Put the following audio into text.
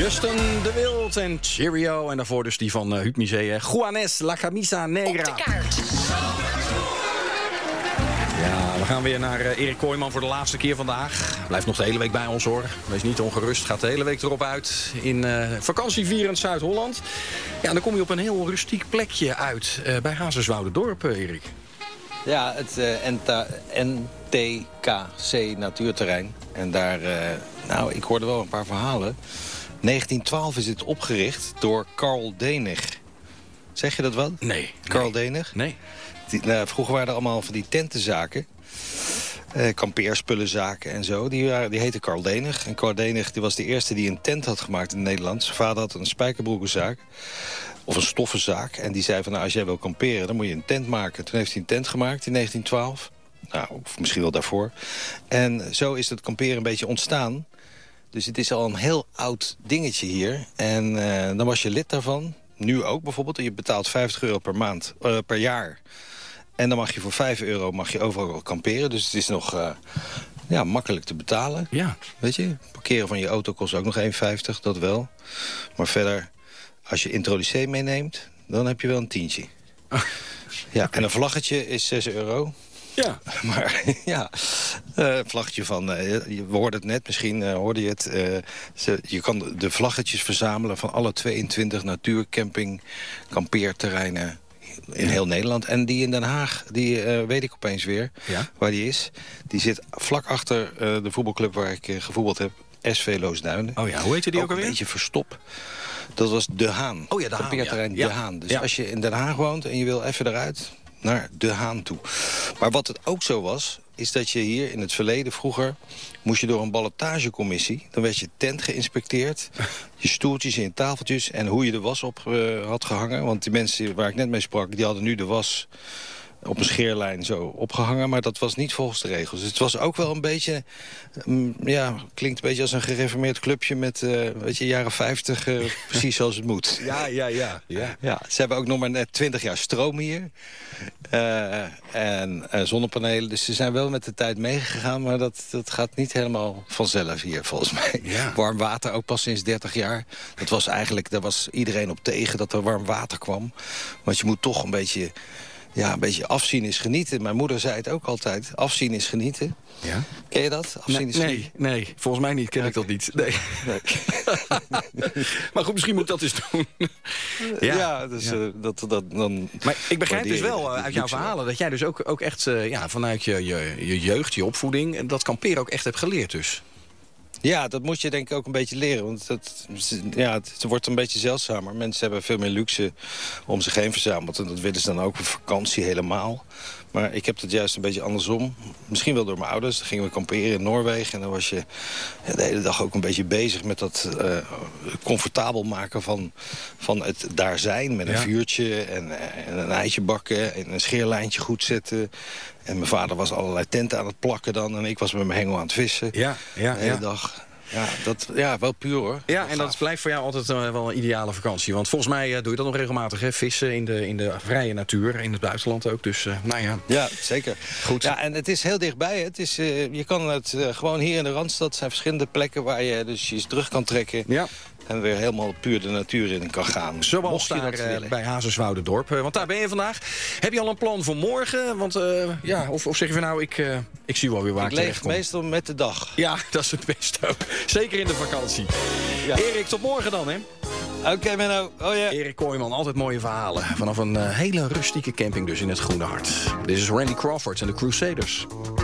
Justin de Wild en Cheerio. En daarvoor dus die van Huub Musee. Juanes, La Camisa Negra. Op de kaart. Ja, we gaan weer naar Erik Kooijman voor de laatste keer vandaag. Blijft nog de hele week bij ons, hoor. Wees niet ongerust, gaat de hele week erop uit. In vakantievierend Zuid-Holland. Ja, dan kom je op een heel rustiek plekje uit. Bij Hazerswoude-dorp, Erik. Ja, het NTKC natuurterrein. En daar, ik hoorde wel een paar verhalen. 1912 is dit opgericht door Karl Denig. Zeg je dat wat? Nee. Karl Denig? Nee. Vroeger waren er allemaal van die tentenzaken. Kampeerspullenzaken en zo. Die heette Karl Denig. En Karl Denig die was de eerste die een tent had gemaakt in Nederland. Zijn vader had een spijkerbroekenzaak. Of een stoffenzaak. En die zei van, als jij wil kamperen, dan moet je een tent maken. Toen heeft hij een tent gemaakt in 1912. Nou, of misschien wel daarvoor. En zo is het kamperen een beetje ontstaan. Dus het is al een heel oud dingetje hier. En dan was je lid daarvan. Nu ook bijvoorbeeld. Je betaalt €50 per jaar. En dan mag je voor €5 mag je overal kamperen. Dus het is nog makkelijk te betalen. Ja. Weet je, parkeren van je auto kost ook nog €1,50, dat wel. Maar verder, als je introducee meeneemt, dan heb je wel een tientje. Ja, en een vlaggetje is €6. Ja. Maar ja, vlaggetje van, we hoorden het net, misschien hoorde je het. Je kan de vlaggetjes verzamelen van alle 22 natuurcamping kampeerterreinen in heel Nederland. En die in Den Haag, die weet ik opeens weer, waar die is. Die zit vlak achter de voetbalclub waar ik gevoetbald heb, SV Loosduinen. Oh ja, hoe heette die ook alweer? Een beetje verstop. Dat was De Haan. Oh ja, De Haan. Kampeerterrein Ja. De Haan. Dus als je in Den Haag woont en je wil even eruit, naar De Haan toe. Maar wat het ook zo was, is dat je hier in het verleden vroeger moest je door een ballotagecommissie. Dan werd je tent geïnspecteerd, je stoeltjes en je tafeltjes en hoe je de was op had gehangen. Want die mensen waar ik net mee sprak, die hadden nu de was op een scheerlijn zo opgehangen, maar dat was niet volgens de regels. Dus het was ook wel een beetje, klinkt een beetje als een gereformeerd clubje met, jaren 50, precies zoals het moet. Ja, ze hebben ook nog maar net 20 jaar stroom hier. En zonnepanelen, dus ze zijn wel met de tijd meegegaan, maar dat gaat niet helemaal vanzelf hier, volgens mij. Ja. Warm water ook pas sinds 30 jaar. Daar was iedereen op tegen dat er warm water kwam. Want je moet toch een beetje afzien is genieten. Mijn moeder zei het ook altijd. Afzien is genieten. Ja? Ken je dat? Afzien is genieten? Nee, volgens mij niet. Ken ik dat niet. Nee. Maar goed, misschien moet ik dat eens doen. Dan. Maar ik begrijp dus wel uit jouw verhalen dat jij dus ook echt vanuit je jeugd, je opvoeding, dat kamperen ook echt hebt geleerd dus. Ja, dat moet je denk ik ook een beetje leren. Want het wordt een beetje zeldzamer. Mensen hebben veel meer luxe om zich heen verzameld. En dat willen ze dan ook op vakantie helemaal. Maar ik heb het juist een beetje andersom. Misschien wel door mijn ouders. Dan gingen we kamperen in Noorwegen. En dan was je de hele dag ook een beetje bezig met dat comfortabel maken van het daar zijn. Met een vuurtje en een eitje bakken en een scheerlijntje goed zetten. En mijn vader was allerlei tenten aan het plakken dan. En ik was met mijn hengel aan het vissen. De hele dag. Ja, wel puur hoor. Ja, en dat blijft voor jou altijd wel een ideale vakantie. Want volgens mij doe je dat nog regelmatig, hè? Vissen in de vrije natuur, in het buitenland ook. Dus, Ja, zeker. Goed. Ja, en het is heel dichtbij. Het is, je kan het gewoon hier in de Randstad. zijn verschillende plekken waar je dus je terug kan trekken. Ja. En weer helemaal puur de natuur in kan gaan. Zoals daar bij Hazerswoude-dorp. Want daar ben je vandaag. Heb je al een plan voor morgen? Want, of zeg je van nou, ik zie wel weer waar ik terecht kom. Ik leef meestal met de dag. Ja, dat is het beste ook. Zeker in de vakantie. Ja. Erik, tot morgen dan, hè? Oké, Menno. Oh ja. Erik Kooijman, altijd mooie verhalen. Vanaf een hele rustieke camping dus in het Groene Hart. Dit is Randy Crawford en de Crusaders.